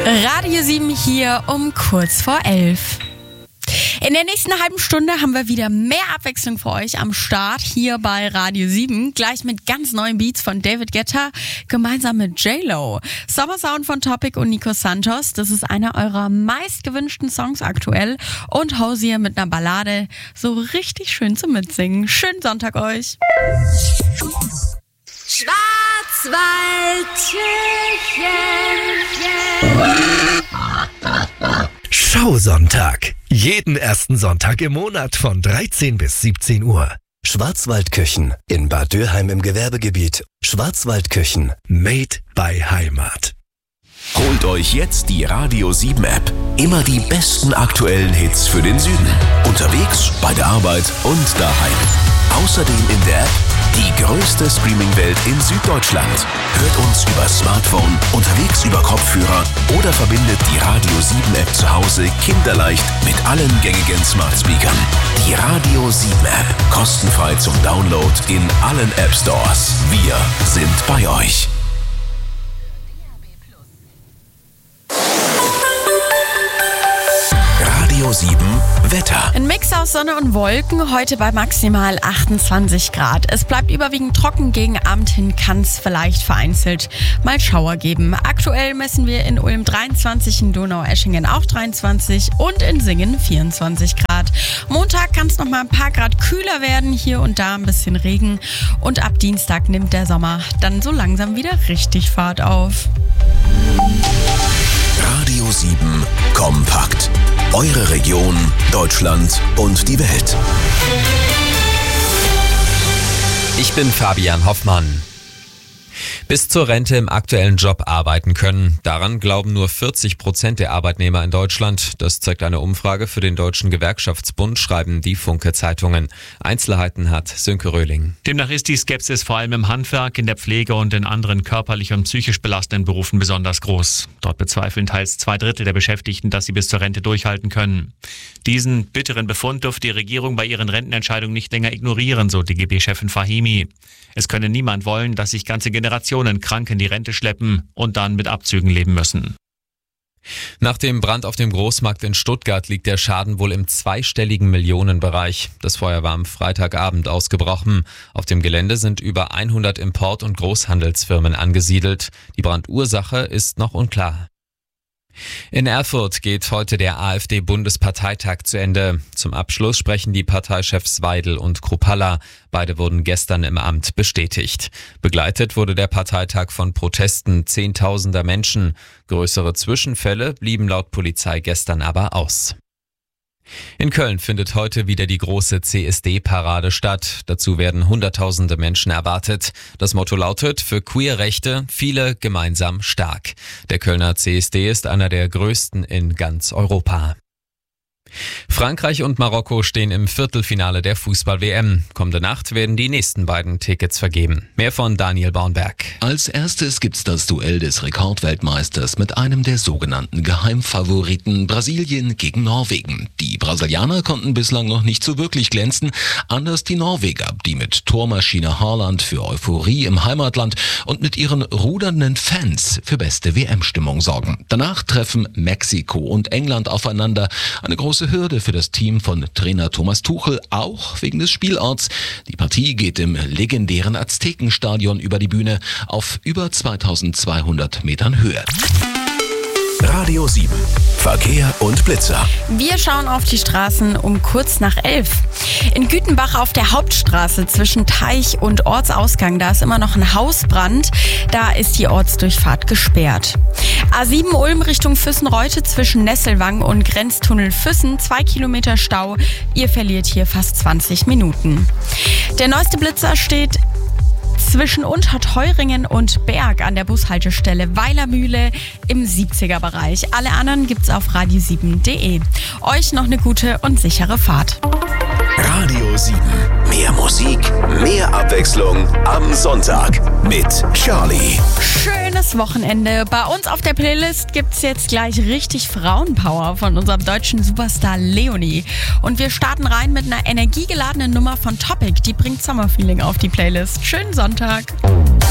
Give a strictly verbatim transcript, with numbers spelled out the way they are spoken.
Radio sieben hier um kurz vor elf. In der nächsten halben Stunde haben wir wieder mehr Abwechslung für euch am Start hier bei Radio sieben. Gleich mit ganz neuen Beats von David Guetta, gemeinsam mit J-Lo. Summer Sound von Topic und Nico Santos. Das ist einer eurer meistgewünschten Songs aktuell. Und Hosier mit einer Ballade. So richtig schön zum Mitsingen. Schönen Sonntag euch. Schwarzwaldkirchen. Schausonntag. Jeden ersten Sonntag im Monat von dreizehn bis siebzehn Uhr. Schwarzwaldkirchen in Bad Dürheim im Gewerbegebiet. Schwarzwaldkirchen. Made by Heimat. Holt euch jetzt die Radio sieben App. Immer die besten aktuellen Hits für den Süden. Unterwegs, bei der Arbeit und daheim. Außerdem in der App die größte Streaming-Welt in Süddeutschland. Hört uns über Smartphone, unterwegs über Kopfhörer oder verbindet die Radio sieben App zu Hause kinderleicht mit allen gängigen Smart Speakern. Die Radio sieben App. Kostenfrei zum Download in allen App Stores. Wir sind bei euch. Radio sieben Wetter. Ein Mix aus Sonne und Wolken, heute bei maximal achtundzwanzig Grad. Es bleibt überwiegend trocken, gegen Abend hin kann es vielleicht vereinzelt mal Schauer geben. Aktuell messen wir in Ulm dreiundzwanzig, in Donaueschingen auch dreiundzwanzig und in Singen vierundzwanzig Grad. Montag kann es noch mal ein paar Grad kühler werden, hier und da ein bisschen Regen. Und ab Dienstag nimmt der Sommer dann so langsam wieder richtig Fahrt auf. Radio sieben Kompakt. Eure Region, Deutschland und die Welt. Ich bin Fabian Hoffmann. Bis zur Rente im aktuellen Job arbeiten können. Daran glauben nur vierzig Prozent der Arbeitnehmer in Deutschland. Das zeigt eine Umfrage für den Deutschen Gewerkschaftsbund, schreiben die Funke-Zeitungen. Einzelheiten hat Sönke Röhling. Demnach ist die Skepsis vor allem im Handwerk, in der Pflege und in anderen körperlich und psychisch belastenden Berufen besonders groß. Dort bezweifeln teils zwei Drittel der Beschäftigten, dass sie bis zur Rente durchhalten können. Diesen bitteren Befund dürfte die Regierung bei ihren Rentenentscheidungen nicht länger ignorieren, so D G B-Chefin Fahimi. Es könne niemand wollen, dass sich ganze Generationen krank in die Rente schleppen und dann mit Abzügen leben müssen. Nach dem Brand auf dem Großmarkt in Stuttgart liegt der Schaden wohl im zweistelligen Millionenbereich. Das Feuer war am Freitagabend ausgebrochen. Auf dem Gelände sind über hundert Import- und Großhandelsfirmen angesiedelt. Die Brandursache ist noch unklar. In Erfurt geht heute der AfD-Bundesparteitag zu Ende. Zum Abschluss sprechen die Parteichefs Weidel und Kruppalla. Beide wurden gestern im Amt bestätigt. Begleitet wurde der Parteitag von Protesten zehntausender Menschen. Größere Zwischenfälle blieben laut Polizei gestern aber aus. In Köln findet heute wieder die große C S D-Parade statt. Dazu werden Hunderttausende Menschen erwartet. Das Motto lautet: für Queerrechte, viele gemeinsam stark. Der Kölner C S D ist einer der größten in ganz Europa. Frankreich und Marokko stehen im Viertelfinale der Fußball-W M. Kommende Nacht werden die nächsten beiden Tickets vergeben. Mehr von Daniel Baunberg. Als erstes gibt's das Duell des Rekordweltmeisters mit einem der sogenannten Geheimfavoriten Brasilien gegen Norwegen. Die Brasilianer konnten bislang noch nicht so wirklich glänzen, anders die Norweger, die mit Tormaschine Haaland für Euphorie im Heimatland und mit ihren rudernden Fans für beste W M-Stimmung sorgen. Danach treffen Mexiko und England aufeinander. Eine große Hürde für das Team von Trainer Thomas Tuchel, auch wegen des Spielorts. Die Partie geht im legendären Aztekenstadion über die Bühne auf über zweitausendzweihundert Metern Höhe. Radio sieben. Verkehr und Blitzer. Wir schauen auf die Straßen um kurz nach elf. In Gütenbach auf der Hauptstraße zwischen Teich und Ortsausgang, da ist immer noch ein Hausbrand. Da ist die Ortsdurchfahrt gesperrt. A sieben Ulm Richtung Füssen-Reute zwischen Nesselwang und Grenztunnel Füssen. Zwei Kilometer Stau. Ihr verliert hier fast zwanzig Minuten. Der neueste Blitzer steht zwischen Unterteuringen und Berg an der Bushaltestelle Weilermühle im siebziger Bereich. Alle anderen gibt's auf radio sieben punkt de. Euch noch eine gute und sichere Fahrt. Radio sieben. Mehr Musik, mehr Abwechslung am Sonntag mit Charlie. Schönes Wochenende. Bei uns auf der Playlist gibt's jetzt gleich richtig Frauenpower von unserem deutschen Superstar Leonie. Und wir starten rein mit einer energiegeladenen Nummer von Topic. Die bringt Summerfeeling auf die Playlist. Schönen Sonntag.